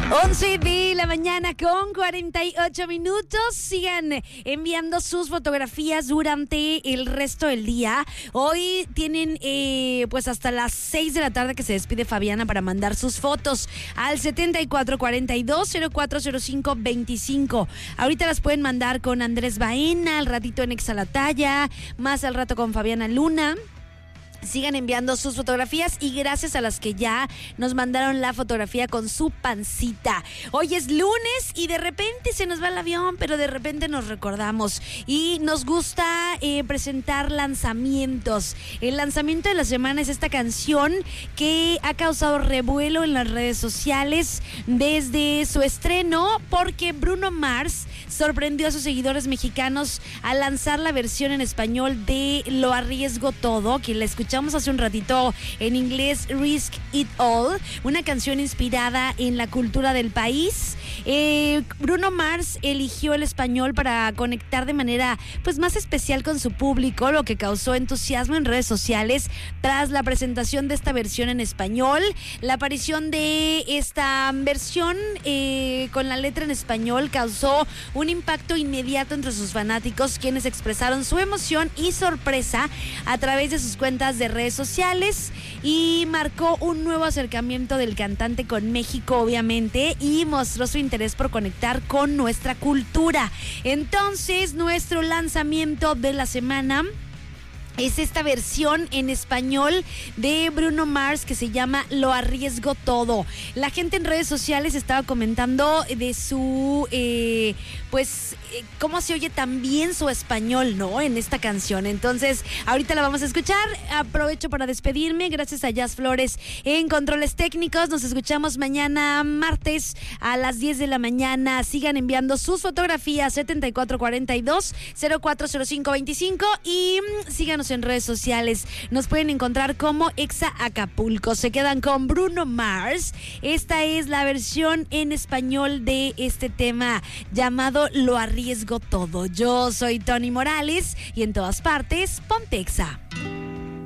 11 de la mañana con 48 minutos. Sigan enviando sus fotografías durante el resto del día. Hoy tienen pues hasta las 6 de la tarde que se despide Fabiana para mandar sus fotos al 7442-040525. Ahorita las pueden mandar con Andrés Baena, al ratito en Exalataya, más al rato con Fabiana Luna. Sigan enviando sus fotografías y gracias a las que ya nos mandaron la fotografía con su pancita. Hoy es lunes y de repente se nos va el avión, pero de repente nos recordamos y nos gusta presentar lanzamientos. El lanzamiento de la semana es esta canción que ha causado revuelo en las redes sociales desde su estreno, porque Bruno Mars sorprendió a sus seguidores mexicanos al lanzar la versión en español de Lo Arriesgo Todo, que la escuchamos hace un ratito en inglés, Risk It All, una canción inspirada en la cultura del país. Bruno Mars eligió el español para conectar de manera pues más especial con su público, lo que causó entusiasmo en redes sociales tras la presentación de esta versión en español. La aparición de esta versión con la letra en español causó un impacto inmediato entre sus fanáticos, quienes expresaron su emoción y sorpresa a través de sus cuentas de redes sociales, y marcó un nuevo acercamiento del cantante con México, obviamente, y mostró su interés por conectar con nuestra cultura. Entonces, nuestro lanzamiento de la semana es esta versión en español de Bruno Mars que se llama Lo Arriesgo Todo. La gente en redes sociales estaba comentando de su, cómo se oye también su español, ¿no? En esta canción. Entonces, ahorita la vamos a escuchar. Aprovecho para despedirme. Gracias a Jazz Flores en controles técnicos. Nos escuchamos mañana martes a las 10 de la mañana. Sigan enviando sus fotografías 7442-040525 y síganos en redes sociales. Nos pueden encontrar como Exa Acapulco. Se quedan con Bruno Mars. Esta es la versión en español de este tema llamado Lo Arriesgo Todo. Yo soy Tony Morales y en todas partes, ponte Exa.